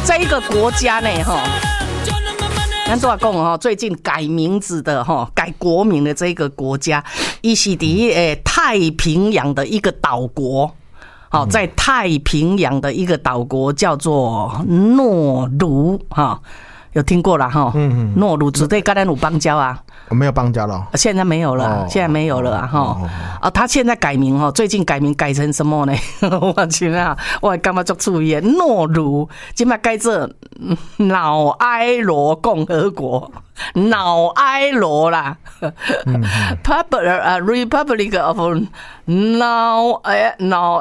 这一个国家呢，咱怎讲哈？最近改名字的哈，改国名的这个国家，它是在太平洋的一个岛国。好，在太平洋的一个岛国叫做诺鲁哈，有听过了哈？诺鲁绝对跟咱有邦交啊。 没有邦交了， 现在没有了，现在没有了哈。他现在改名哈，最近改名改成什么呢？我去啊，我还感觉足注意，诺鲁现在改做瑙埃罗共和国，瑙埃罗啦，Republic of 瑙埃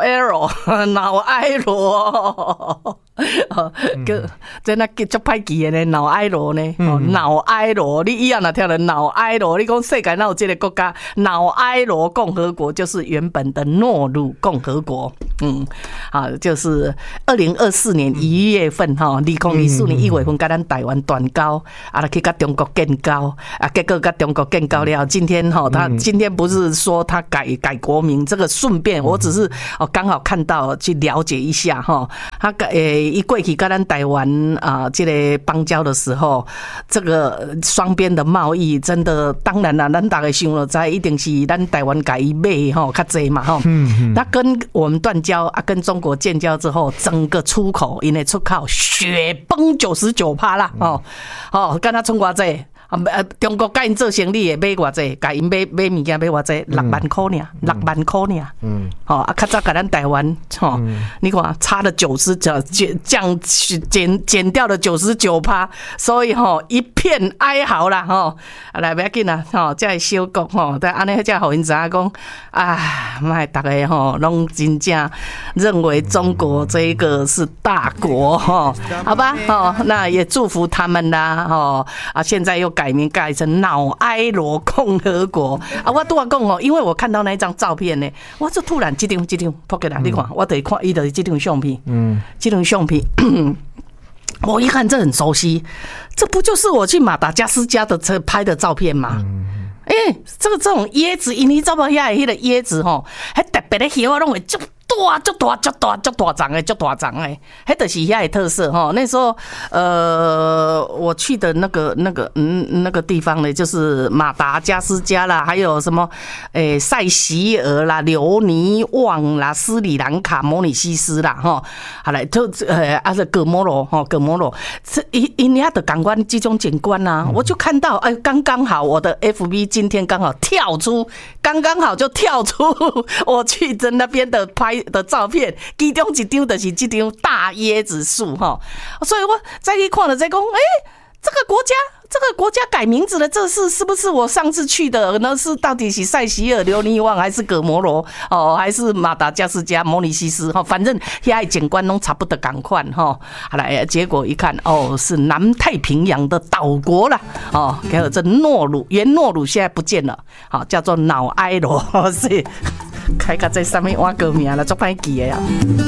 罗。在那足歹记的呢，瑙埃罗呢，瑙埃罗，你以后若听到瑙埃罗，你讲世界哪有这个国家？瑙埃罗共和国就是原本的诺鲁共和国，就是2024年1月份哈，2024年1月份跟咱台湾断交，去跟中国建交，结果跟中国建交了，今天哈，他今天不是说他改国名，这个顺便我只是刚好看到去了解一下哈，他一过去跟咱台湾这个邦交的时候，这个双边的贸易真的，当然啦，咱大家想了知，一定是咱台湾给伊买吼较济嘛吼。那跟我们断交跟中国建交之后，整个出口因为出口雪崩99%啦跟他冲偌济。中国甲因做生意会买偌济，甲因买物件买偌济，6万块尔，6万块尔。较早甲咱台湾，你看差了减掉了99%，所以一片哀嚎啦来不要紧啦这是小国但安尼才互因知影讲，莫大家拢真正认为中国这个是大国好吧那也祝福他们啦现在又改名改成瑙埃罗共和国我拄仔讲因为我看到那一张照片呢，我就突然这张扑起来，你看，我得看伊的这张相片，这张相片。我一看这很熟悉，这不就是我去马达加斯加的拍的照片吗？这种椰子，你知道不？遐个椰子还特别的叶啊，拢会足大张的，迄就是遐的特色那时候我去的那个地方呢，就是马达加斯加啦，还有什么塞西尔啦、留尼旺啦、斯里兰卡、摩里西斯啦好来就葛摩罗，因遐的感官这种景观啊，我就看到刚刚好我的 FB 今天刚好刚刚好就跳出我去的那边的拍的照片，其中一张就是这张大椰子树所以我再去看了再讲，这个国家改名字的这是不是我上次去的？那是到底是塞西尔、留尼旺还是葛摩罗还是马达加斯加、摩里西斯反正遐景观都差不多同款好来，结果一看是南太平洋的岛国啦还有这诺鲁，原诺鲁现在不见了叫做瑙埃罗是开个在上面挖个名了，做歹记的啊。